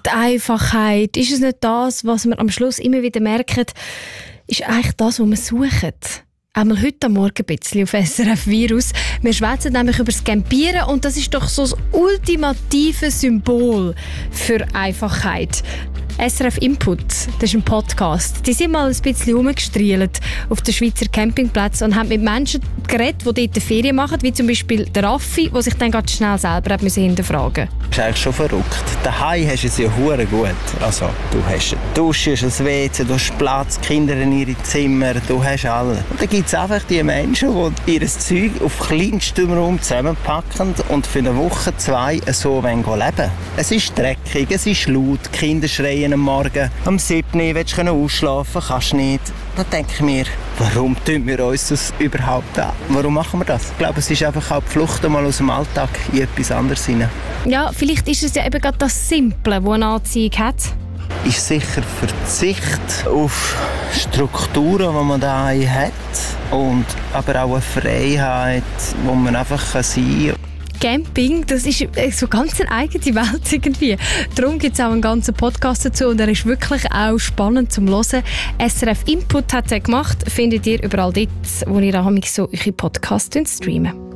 die Einfachheit, ist es nicht das, was wir am Schluss immer wieder merken, ist eigentlich das, was wir suchen? Einmal heute am Morgen ein bisschen auf SRF Virus. Wir schwätzen nämlich über das Campieren und das ist doch so das ultimative Symbol für Einfachheit. SRF Input, das ist ein Podcast. Die sind mal ein bisschen rumgestrielt auf den Schweizer Campingplätzen und haben mit Menschen geredet, die dort Ferien machen, wie zum Beispiel der Raffi, der sich dann ganz schnell selber hinterfragen musste. Das ist eigentlich schon verrückt. Daheim hast du es ja hure gut. Also, du hast eine Dusche, ein WC, du hast Platz, die Kinder in ihre Zimmer, du hast alles. Und dann gibt es einfach die Menschen, die ihr Zeug auf kleinstem Raum zusammenpacken und für eine Woche, 2 so leben wollen. Es ist dreckig, es ist laut, die Kinder schreien am Morgen. Am 7. willst du ausschlafen, kannst nicht. Dann denke ich mir, warum tun wir uns das überhaupt an? Warum machen wir das? Ich glaube, es ist einfach auch die Flucht einmal aus dem Alltag in etwas anderes hinein. Ja, vielleicht ist es ja eben gerade das Simple, das eine Anziehung hat. Ist sicher Verzicht auf Strukturen, die man da hat. Und aber auch eine Freiheit, wo man einfach sein kann. Camping, das ist so ganz eine eigene Welt irgendwie. Darum gibt es auch einen ganzen Podcast dazu und er ist wirklich auch spannend zum Hören. SRF Input hat er gemacht, findet ihr überall dort, wo ihr so eure Podcasts streamen.